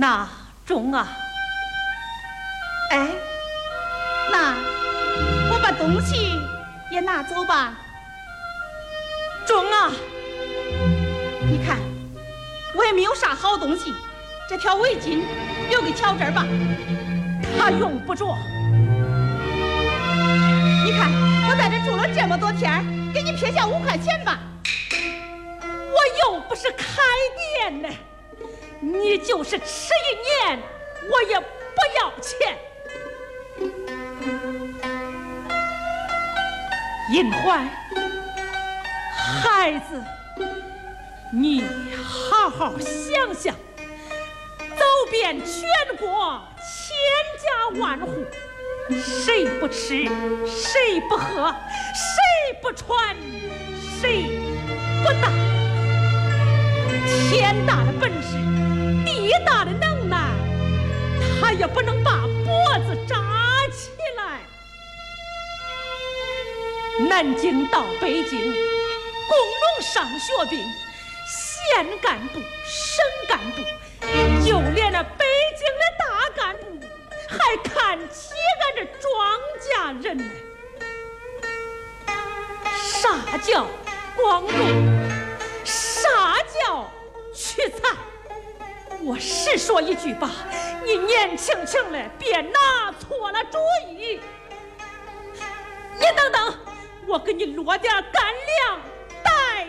那中啊， 哎，那我把东西也拿走吧。 中啊， 你看我也没有啥好东西，这条围巾留给乔这儿吧， 他用不着。 你看我在这住了这么多天，给你撇下5块钱吧。 我又不是开店呢，你就是迟1年，我也不要钱。银怀，孩子，你好好想想，走遍全国千家万户，谁不吃，谁不喝，谁不穿，谁不打？天大的本事，地大的能耐，他也不能把脖子扎起来。南京到北京，工农商学兵，县干部、省干部，就连那北京的大干部，还看起俺这庄稼人呢。啥叫光荣？啥叫取财？我实说一句吧，你年轻轻的，别拿错了主意。你等等，我给你落点干粮。